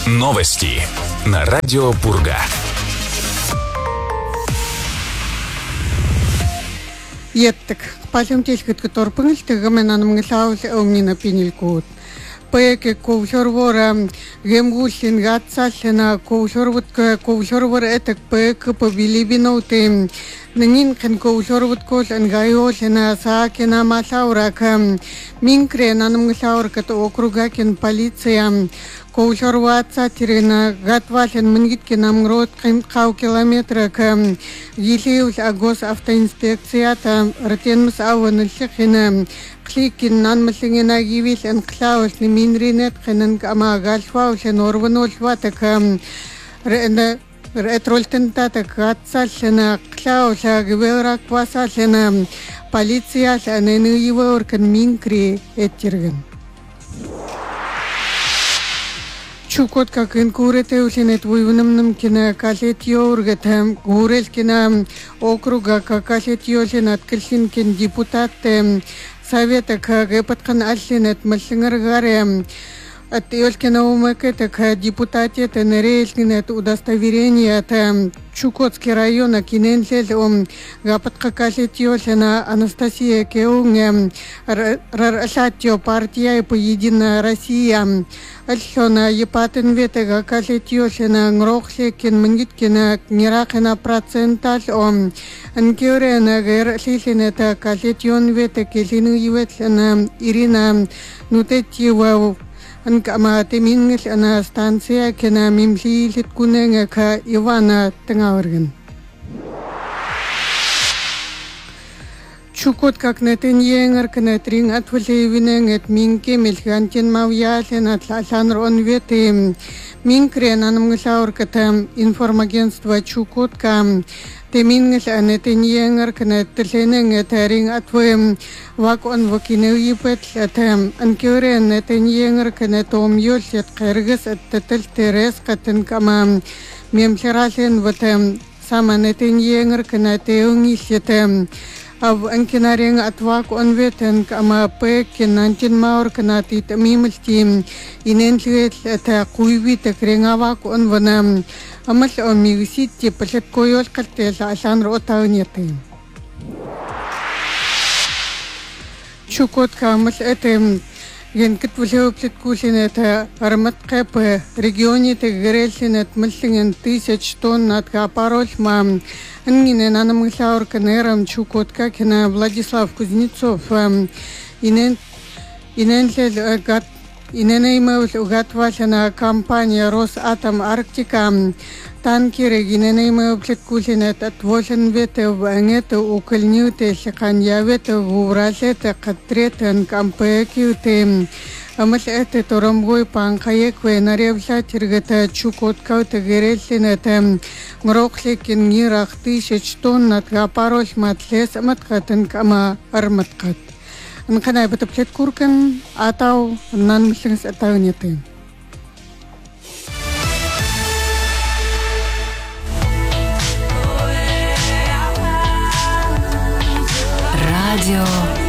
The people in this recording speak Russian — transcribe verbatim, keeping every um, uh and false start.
Новости на радио Пурга. Еттик, палем тельгет которпыңыз тегімен анымғысауыз өңнена пенелкуд. Пэки ковшорвора гемгулсин гатсалсена ковшорвудка ковшорвор этек пэки побилибинауты. Нанин хэн ковшорвудкол ангайолсена саакена масаурака. Минкрен анымғысауркат округакин полиция. Ковшорватса тирена гатвален мангитки намгрот кау километра к гилиус агос автоинспекцията ратенмус ауанылсихина кликин нанмасингена гивис анклаус неминринет хэнэн амагалфаусен орванолватака ретрольтентата гатсалсена клауса гверак васалсена полиция анэнуивауркан минкри эттирген. Чукот как инкурете усинет вуйвнамнам кина калетьёргатам гурел кина округа калетьёсинат кэлсинкин депутат совета кагепаткан алсинет малсингаргаре от ёлькина умакета к депутате тенерельскинет удостоверение от Чукотский район киненсел ом гапатка калетьёсина Анастасия Кеунге рарашатьё партия по Единая Россия Альсона епатен ветега калетьёсина ngрохлекин мангиткина нерахена процентал ом анкёрена герлисинета калетьён ветекилину иветлена Ирина Нутетьева Анкама темингэл ана станция кена мимлилит кунэнга ка Ивана Тэнгаургэн. Чукот как нэтэньенгэр кэнэтрин атвалэвинэнгэт минки мэлхантин мавьялэн атласанрон ветэ минкрен анамгэлаурката информагентство Чукотка темингэл анэтэньенгэр кэнэтлэнэнгэ тарин атвэм вакон вакинэвипэт атэм анкёрэн нэтэньенгэр кэнэтом ёлсэт кэргэс аттэтэл тэрэс катэн кама мемлэралэн ватэм сама нэтэньенгэр кэнэтэунгисэтэм Ав анкинарен атвак он ветен кама пэк нантин маур канати тамимэлтим инэнлэт ата куйви тэкрэнгавак он ванам амал он мигситти палэт койол калтэл аланр отаунеты. Чукот камал этэм янкет вулеуплет кулинета армат кэпэ регионе тэгэрэлсинет мэлсинген тысяч тонн от капароль мам Ангинэ нанамглаур канэрам Чукотка кена Владислав Кузнецов инэн инэнлэл гат инэнэймэвэл гатвалена компания Росатом Арктика танкерэ инэнэймэвлэт кулинет атволэн ветэв ангэтэ укэлнютэ лэкан явэтэ гувралэтэ катрэтэн кампэкютэ Амал это торомгой панкаек венаревля тиргата Чукотка тагерелсинэтэм ngрохлекин нирах тысяч тонн от гапароль матлес маткатын кама арматкат. Анканай бэтаплет куркан атау нанмлэнгс атаунеты. Радио